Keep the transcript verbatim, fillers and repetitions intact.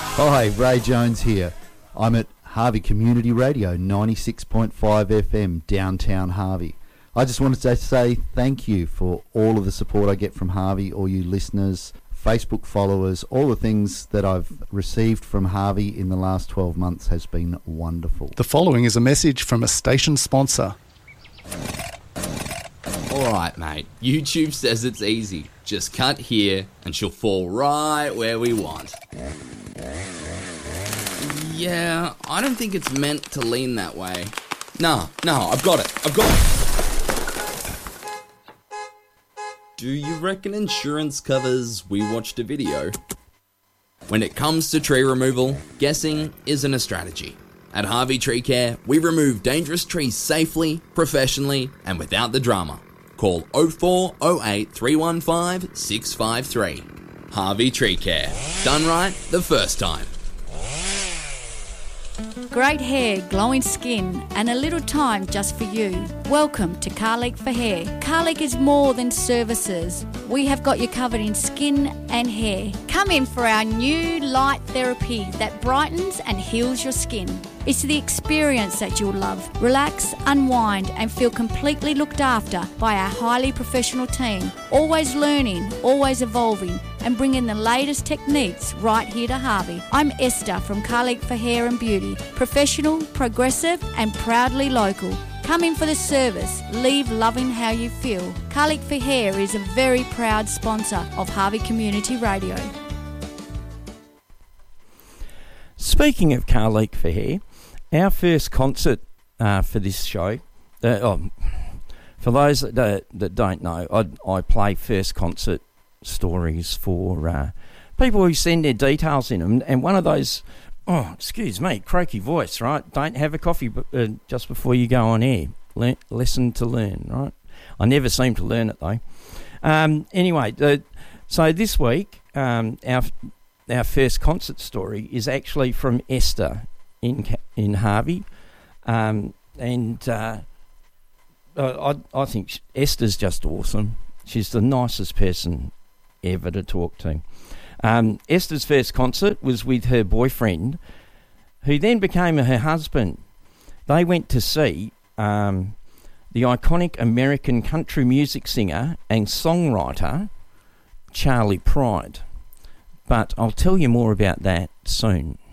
Hi, Ray Jones here. I'm at Harvey Community Radio, ninety-six point five F M, downtown Harvey. I just wanted to say thank you for all of the support I get from Harvey, all you listeners, Facebook followers, all the things that I've received from Harvey in the last twelve months has been wonderful. The following is a message from a station sponsor. Alright mate, YouTube says it's easy. Just cut here and she'll fall right where we want. Yeah, I don't think it's meant to lean that way. Nah, nah, I've got it, I've got it. Do you reckon insurance covers we watched a video? When it comes to tree removal, guessing isn't a strategy. At Harvey Tree Care, we remove dangerous trees safely, professionally, and without the drama. Call oh four oh eight, three one five, six five three. Harvey Tree Care. Done right the first time. Great hair, glowing skin, and a little time just for you. Welcome to Carleek for Hair. Carleek is more than services. We have got you covered in skin and hair. Come in for our new light therapy that brightens and heals your skin. It's the experience that you'll love. Relax, unwind, and feel completely looked after by our highly professional team. Always learning, always evolving, and bringing the latest techniques right here to Harvey. I'm Esther from Carleek for Hair and Beauty. Professional, progressive, and proudly local. Come in for the service. Leave loving how you feel. Carleek for Hair is a very proud sponsor of Harvey Community Radio. Speaking of Carleek for Hair, our first concert uh, for this show, uh, oh, for those that, uh, that don't know, I, I play first concert stories for uh, people who send their details in them, and one of those, oh, excuse me, croaky voice, right? Don't have a coffee b- uh, just before you go on air. Le- lesson to learn, right? I never seem to learn it, though. Um, anyway, the, so this week, um, our our first concert story is actually from Esther in in Harvey, um, and uh, I I think Esther's just awesome. She's the nicest person ever to talk to. Um, Esther's first concert was with her boyfriend, who then became her husband. They went to see um, the iconic American country music singer and songwriter Charley Pride. But I'll tell you more about that soon.